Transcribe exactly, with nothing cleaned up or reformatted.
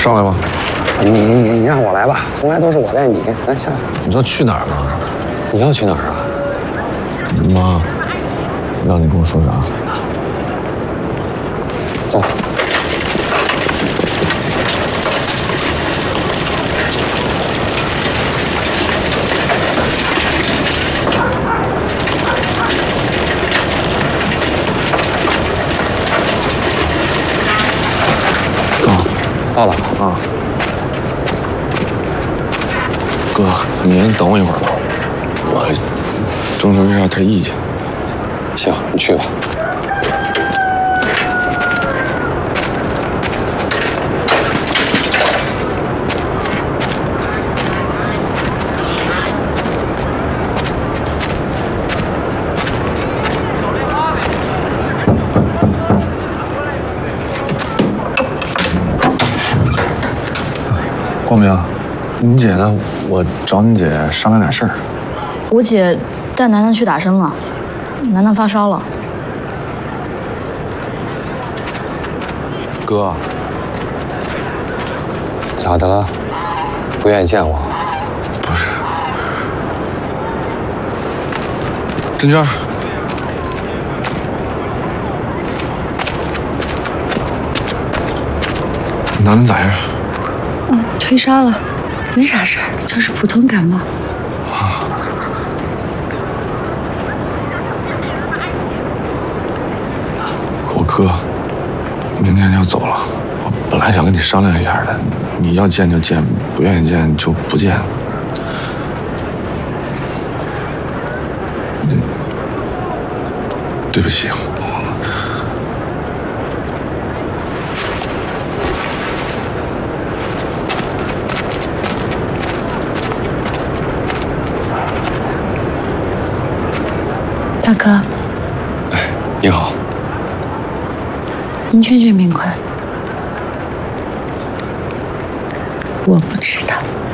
上来吧。 你你你让我来吧，从来都是我带你。来下来。 你知道去哪儿吗？ 你要去哪儿啊？ 你妈让你跟我说啥？ 走。到了啊， 哥，您等我一会儿吧，我征求一下他意见。 行，你去吧。 光明，你姐呢？我找你姐商量点事儿。 我姐带楠楠去打针了，楠楠发烧了。 哥， 咋的了？不愿意见我？ 不是，郑娟，楠楠咋样？ 嗯，退烧了，没啥事儿，就是普通感冒。 啊。我哥明天要走了，我本来想跟你商量一下的，你要见就见，不愿意见就不见。对不起。 大哥， 哎，你好。 您劝劝明坤，我不知道。